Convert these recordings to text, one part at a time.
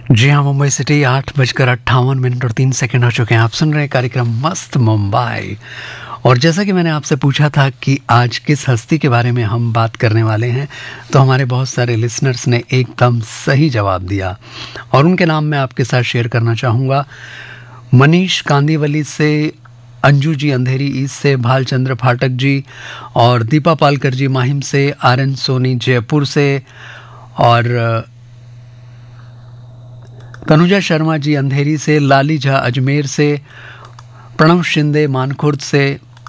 जी हाँ, मुंबई सिटी 8:58 और 3 सेकंड हो चुके हैं। आप सुन रहे हैं कार्यक्रम मस्त मुंबई। और जैसा कि मैंने आपसे पूछा था कि आज किस हस्ती के बारे में हम बात करने वाले हैं, तो हमारे बहुत सारे लिसनर्स ने एकदम सही जवाब दिया और उनके नाम मैं आपके साथ शेयर करना चाहूँगा। मनीष कांदीवली से, अंजू जी अंधेरी ईस्ट से, भालचंद्र फाटक जी और दीपा पालकर जी माहिम से, आर.एन. सोनी जयपुर से और तनुजा शर्मा जी अंधेरी से, लाली झा अजमेर से, प्रणव शिंदे मानखुर्द से,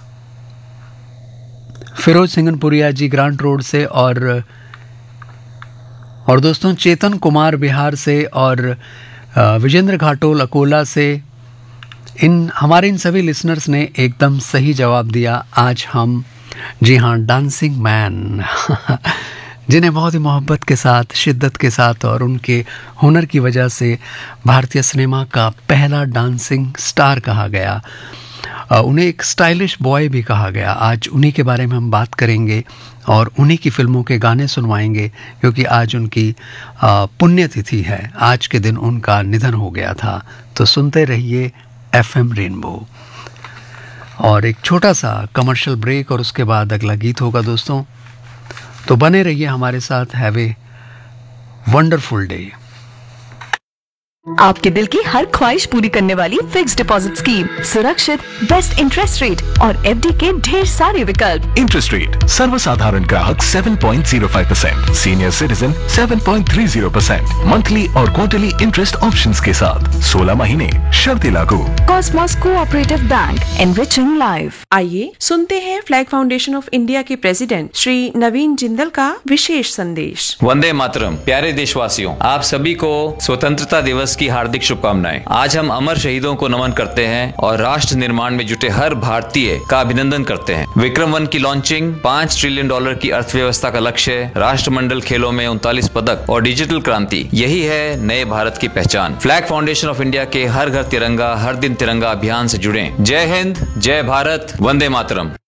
फिरोज सिंगनपुरिया जी ग्रांट रोड से और दोस्तों चेतन कुमार बिहार से और विजेंद्र घाटोल अकोला से। इन सभी लिसनर्स ने एकदम सही जवाब दिया। आज हम जी हाँ डांसिंग मैन जिन्हें बहुत ही मोहब्बत के साथ, शिद्दत के साथ और उनके हुनर की वजह से भारतीय सिनेमा का पहला डांसिंग स्टार कहा गया, उन्हें एक स्टाइलिश बॉय भी कहा गया। आज उन्हीं के बारे में हम बात करेंगे और उन्हीं की फिल्मों के गाने सुनवाएंगे, क्योंकि आज उनकी पुण्यतिथि है। आज के दिन उनका निधन हो गया था। तो सुनते रहिए FM रेनबो। और एक छोटा सा कमर्शियल ब्रेक और उसके बाद अगला गीत होगा दोस्तों, तो बने रहिए हमारे साथ। Have a wonderful day. आपके दिल की हर ख्वाहिश पूरी करने वाली फिक्स्ड डिपॉजिट स्कीम, सुरक्षित, बेस्ट इंटरेस्ट रेट और FD के ढेर सारे विकल्प। इंटरेस्ट रेट सर्वसाधारण ग्राहक 7.05%, सीनियर सिटीजन 7.30%, मंथली और क्वार्टरली इंटरेस्ट ऑप्शंस के साथ 16 महीने, शर्तें लागू। Cosmos cooperative bank, enriching life. आइए सुनते हैं फ्लैग फाउंडेशन ऑफ इंडिया के प्रेसिडेंट श्री नवीन जिंदल का विशेष संदेश। वंदे मातरम। प्यारे देशवासियों, आप सभी को स्वतंत्रता दिवस की हार्दिक शुभकामनाएं। आज हम अमर शहीदों को नमन करते हैं और राष्ट्र निर्माण में जुटे हर भारतीय का अभिनंदन करते हैं। विक्रम 1 की लॉन्चिंग, $5 ट्रिलियन की अर्थव्यवस्था का लक्ष्य, राष्ट्रमंडल खेलों में 39 पदक और डिजिटल क्रांति, यही है नए भारत की पहचान। फ्लैग फाउंडेशन ऑफ इंडिया के हर घर तिरंगा, हर दिन तिरंगा अभियान से जुड़ें। जय हिंद, जय भारत, वंदे मातरम।